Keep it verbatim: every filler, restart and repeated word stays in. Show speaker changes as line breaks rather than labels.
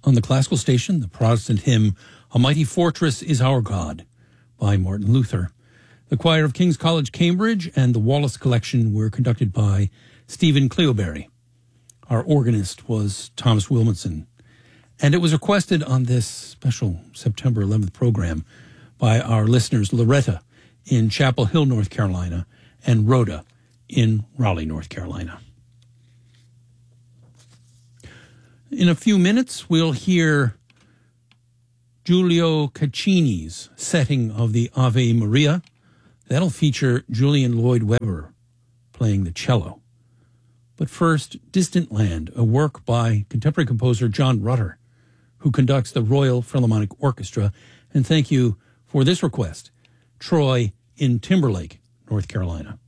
On the classical station, the Protestant hymn, A Mighty Fortress is Our God, by Martin Luther. The choir of King's College, Cambridge, and the Wallace Collection were conducted by Stephen Cleoberry. Our organist was Thomas Wilmotson. And it was requested on this special September eleventh program by our listeners Loretta in Chapel Hill, North Carolina, and Rhoda in Raleigh, North Carolina. In a few minutes, we'll hear Giulio Caccini's setting of the Ave Maria. That'll feature Julian Lloyd Webber playing the cello. But first, Distant Land, a work by contemporary composer John Rutter, who conducts the Royal Philharmonic Orchestra. And thank you for this request, Troy in Timberlake, North Carolina.